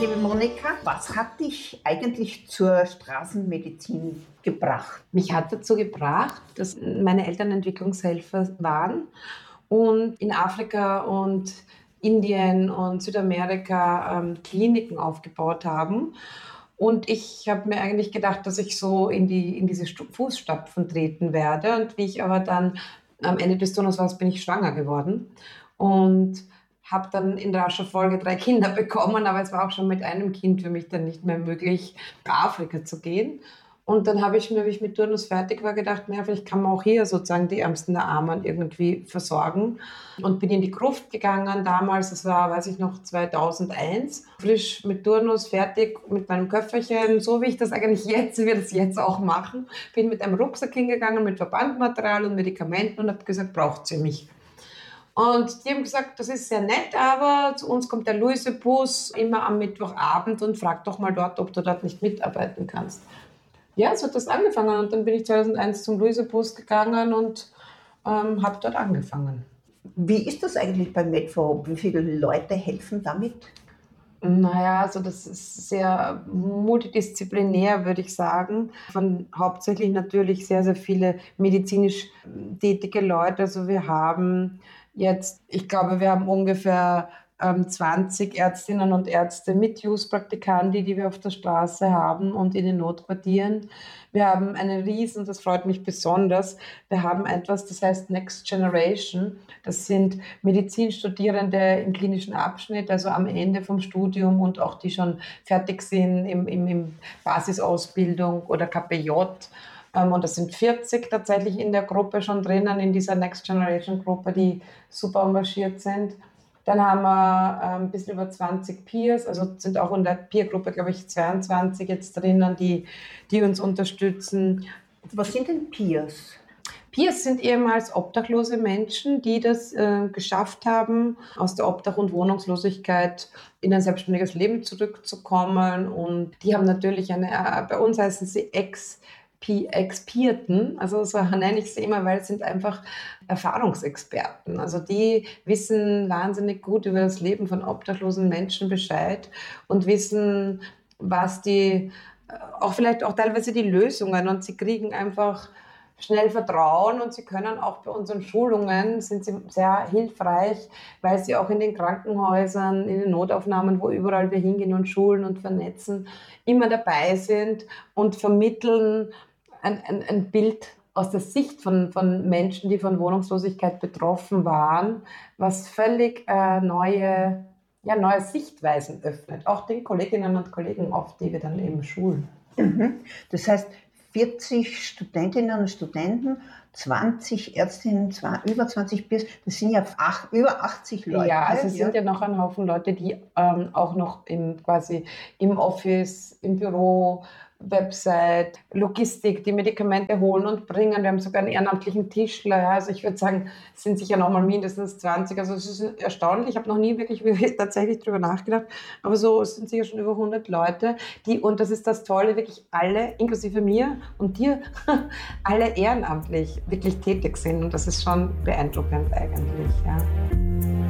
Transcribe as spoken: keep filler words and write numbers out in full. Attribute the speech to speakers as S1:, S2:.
S1: Liebe Monika, was hat dich eigentlich zur Straßenmedizin gebracht?
S2: Mich hat dazu gebracht, dass meine Eltern Entwicklungshelfer waren und in Afrika und Indien und Südamerika ähm, Kliniken aufgebaut haben. Und ich habe mir eigentlich gedacht, dass ich so in, die, in diese Fußstapfen treten werde. Und wie ich aber dann am Ende des Tunnels war, bin ich schwanger geworden. Und habe dann in rascher Folge drei Kinder bekommen, aber es war auch schon mit einem Kind für mich dann nicht mehr möglich, nach Afrika zu gehen. Und dann habe ich mir, wie ich mit Turnus fertig war, gedacht, naja, vielleicht kann man auch hier sozusagen die Ärmsten der Armen irgendwie versorgen. Und bin in die Gruft gegangen damals, das war, weiß ich noch, zweitausendeins, frisch mit Turnus, fertig mit meinem Köfferchen, so wie ich das eigentlich jetzt, wie wir das jetzt auch machen. Bin mit einem Rucksack hingegangen, mit Verbandmaterial und Medikamenten und habe gesagt, braucht sie mich? Und die haben gesagt, das ist sehr nett, aber zu uns kommt der Luise-Bus immer am Mittwochabend und fragt doch mal dort, ob du dort nicht mitarbeiten kannst. Ja, so hat das angefangen und dann bin ich zweitausendeins zum Luise-Bus gegangen und ähm, habe dort angefangen.
S1: Wie ist das eigentlich bei Med4Hope? Wie viele Leute helfen damit?
S2: Naja, also das ist sehr multidisziplinär, würde ich sagen. Von hauptsächlich natürlich sehr, sehr viele medizinisch tätige Leute. Also wir haben jetzt, ich glaube, wir haben ungefähr ähm, zwanzig Ärztinnen und Ärzte mit Use-Praktikanten, die wir auf der Straße haben und in den Notquartieren. Wir haben eine riesen, das freut mich besonders, wir haben etwas, das heißt Next Generation. Das sind Medizinstudierende im klinischen Abschnitt, also am Ende vom Studium und auch die schon fertig sind im, im, im Basisausbildung oder K P J. Und das sind vierzig tatsächlich in der Gruppe schon drinnen, in dieser Next Generation Gruppe, die super engagiert sind. Dann haben wir ein bisschen über zwanzig Peers, also sind auch in der Peer-Gruppe, glaube ich, zweiundzwanzig jetzt drinnen, die, die uns unterstützen.
S1: Was sind denn Peers?
S2: Peers sind ehemals obdachlose Menschen, die das äh, geschafft haben, aus der Obdach- und Wohnungslosigkeit in ein selbstständiges Leben zurückzukommen. Und die haben natürlich eine, äh, bei uns heißen sie Ex- Experten, also so nenne ich sie immer, weil es sind einfach Erfahrungsexperten. Also die wissen wahnsinnig gut über das Leben von obdachlosen Menschen Bescheid und wissen, was die, auch vielleicht auch teilweise die Lösungen, und sie kriegen einfach schnell Vertrauen und sie können auch bei unseren Schulungen, sind sie sehr hilfreich, weil sie auch in den Krankenhäusern, in den Notaufnahmen, wo überall wir hingehen und schulen und vernetzen, immer dabei sind und vermitteln ein, ein, ein Bild aus der Sicht von, von Menschen, die von Wohnungslosigkeit betroffen waren, was völlig äh, neue, ja, neue Sichtweisen öffnet, auch den Kolleginnen und Kollegen oft, die wir dann eben schulen.
S1: Mhm. Das heißt, vierzig Studentinnen und Studenten, zwanzig Ärztinnen, über zwanzig Peers, das sind ja ach, über achtzig Leute.
S2: Ja, also es ja. sind ja noch ein Haufen Leute, die ähm, auch noch im, quasi im Office, im Büro, Website, Logistik, die Medikamente holen und bringen. Wir haben sogar einen ehrenamtlichen Tischler. Ja. Also ich würde sagen, es sind sicher noch mal mindestens zwanzig. Also es ist erstaunlich. Ich habe noch nie wirklich tatsächlich darüber nachgedacht. Aber so es sind sicher schon über hundert Leute, die, und das ist das Tolle, wirklich alle, inklusive mir und dir, alle ehrenamtlich wirklich tätig sind. Und das ist schon beeindruckend eigentlich. Ja.